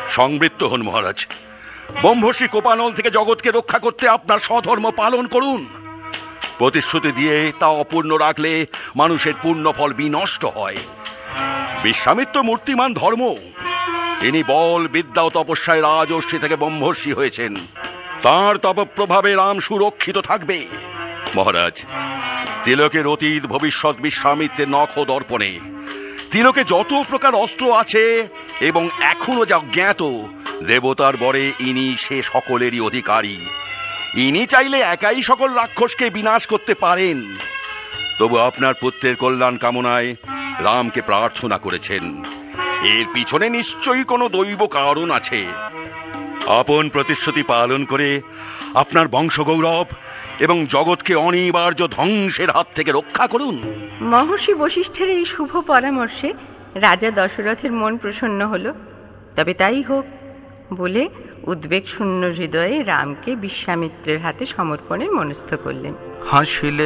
সংবৃত্ত হন মহারাজ। ব্রহ্মর্ষি কোপানল থেকে জগৎকে রক্ষা করতে আপনার স্বধর্ম পালন করুন। প্রতিশ্রুতি দিয়ে তা অপূর্ণ রাখলে মানুষের পূর্ণ ফল বিনষ্ট হয়। বিশ্বামিত্র মূর্তিমান ধর্ম। ইনি বল বিদ্যা ও তপস্যায় রাজর্ষি থেকে ব্রহ্মর্ষি হয়েছেন। তাঁর তপপ্রভাবে রাম সুরক্ষিত থাকবে। মহারাজ, তিলকের অতীত ভবিষ্যৎ বিশ্বামিত্রের নখ দর্পণে। তিলকে যত প্রকার অস্ত্র আছে এবং এখনো যা জ্ঞাত, দেবতার বরে ইনি সে সকলেরই অধিকারী। ইনি চাইলে একাই সকল রাক্ষসকে বিনাশ করতে পারেন। তবু আপনার পুত্রের কল্যাণ কামনায় রামকে প্রার্থনা করেছেন। এর পিছনে নিশ্চয়ই কোনো দৈব কারণ আছে। আপন প্রতিশ্রুতি পালন করে আপনার বংশগৌরব এবং জগৎকে অনিবার্য ধ্বংসের হাত থেকে রক্ষা করুন। মহর্ষি বশিষ্ঠের এই শুভ পরামর্শে রাজা দশরথের মন প্রসন্ন হল। তবে তাই হোক বলে উদ্বেগ শূন্য হৃদয়ে রামকে বিশ্বামিত্রের হাতে সমর্পণে মনস্থ করলেন। হাসিলে